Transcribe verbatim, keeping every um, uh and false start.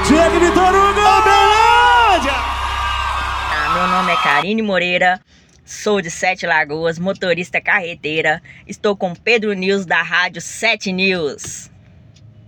Chega de Torugo, Uberlândia! Ah, meu nome é Karine Moreira, sou de Sete Lagoas, motorista carreteira. Estou com Pedro News da Rádio Sete News.